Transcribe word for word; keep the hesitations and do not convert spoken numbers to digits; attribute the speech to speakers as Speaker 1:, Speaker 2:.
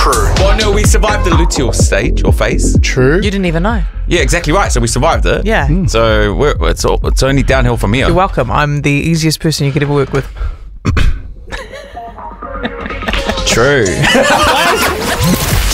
Speaker 1: True.
Speaker 2: Well, no, we survived the luteal stage or phase.
Speaker 3: True.
Speaker 4: You didn't even know.
Speaker 2: Yeah, exactly right. So we survived it.
Speaker 4: Yeah. Mm.
Speaker 2: So we're, it's all, it's only downhill from here.
Speaker 4: You're welcome. I'm the easiest person you could ever work with.
Speaker 2: True.